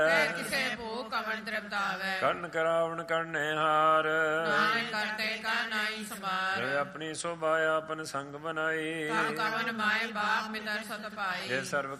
ਕਿਸੇ ਭੂਖ ਕਵਣ ਤ੍ਰਿਪਤਾਵੈ। ਕਰਨ ਕਰਾਵਣ ਕਰਨੇ ਹਾਰ, ਨਾਨਕ ਕਰਤੇ ਕਰ ਨਾਹੀ ਸਮਾਰ। ਆਪਣੀ ਸੋਭਾ ਆਪਨ ਸੰਗ ਬਣਾਈ, ਕਵਨ ਮਾਏ ਬਾਪ ਮਿਦਰ ਸਤ ਪਾਈ। ਜੇ ਸਰਬ